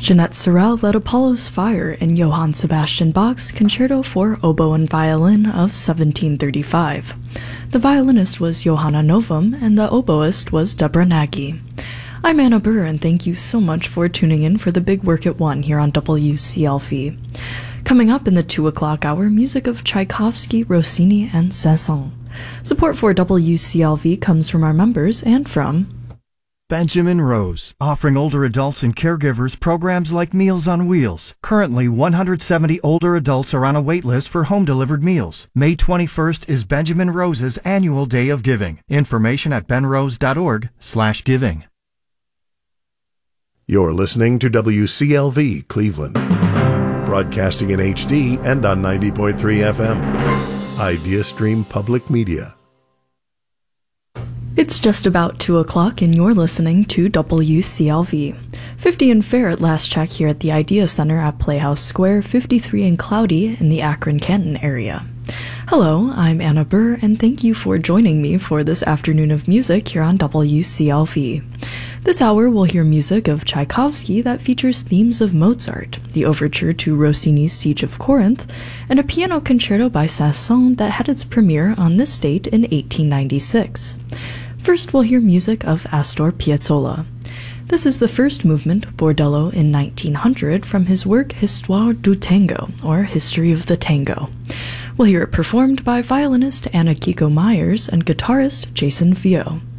Jeanette Sorel led Apollo's Fire in Johann Sebastian Bach's Concerto for Oboe and Violin of 1735. The violinist was Johanna Novum, and the oboist was Deborah Nagy. I'm Anna Burr, and thank you so much for tuning in for the Big Work at 1 here on WCLV. Coming up in the 2 o'clock hour, music of Tchaikovsky, Rossini, and Saint-Saëns. Support for WCLV comes from our members and from Benjamin Rose, offering older adults and caregivers programs like Meals on Wheels. Currently, 170 older adults are on a wait list for home-delivered meals. May 21st is Benjamin Rose's annual Day of Giving. Information at benrose.org/giving. You're listening to WCLV Cleveland, broadcasting in HD and on 90.3 FM. IdeaStream Public Media. It's just about 2 o'clock and you're listening to WCLV. 50 and fair at last check here at the Idea Center at Playhouse Square, 53 and cloudy in the Akron-Canton area. Hello, I'm Anna Burr, and thank you for joining me for this afternoon of music here on WCLV. This hour we'll hear music of Tchaikovsky that features themes of Mozart, the overture to Rossini's Siege of Corinth, and a piano concerto by Saint-Saëns that had its premiere on this date in 1896. First we'll hear music of Astor Piazzolla. This is the first movement, Bordello in 1900, from his work Histoire du Tango, or History of the Tango. We'll hear it performed by violinist Anna Kiko Myers and guitarist Jason Vio.